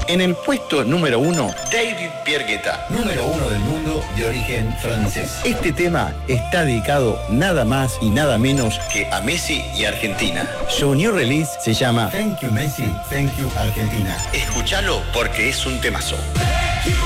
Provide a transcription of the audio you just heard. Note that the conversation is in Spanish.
En el puesto número 1, David Piergueta, número 1 del mundo de origen francés. Este tema está dedicado nada más y nada menos que a Messi y Argentina. Su new release se llama Thank You Messi, Thank You Argentina. Escúchalo porque es un temazo.